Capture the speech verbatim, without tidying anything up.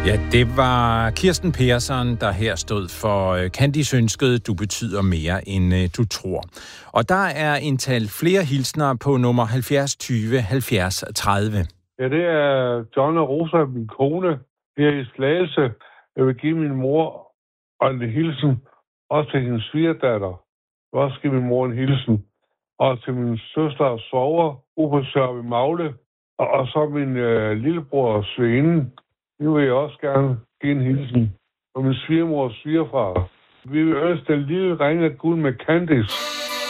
Ja, det var Kirsten Persson, der her stod for Candys ønskede, du betyder mere end du tror. Og der er indtalt flere hilsner på nummer halvfjerds tyve halvfjerds tredive. Ja, det er John og Rosa, min kone, her i Slagelse. Jeg vil give min mor en hilsen, også til hendes svigerdatter. Jeg vil også give min mor en hilsen. Og til min søster og svoger, ude på Magle. Og, og så min øh, lillebror Svende. Nu vil jeg også gerne give en hilsen. Og min svigermor og svigerfar. Vi vil ønske den lille ring af guld med Candice.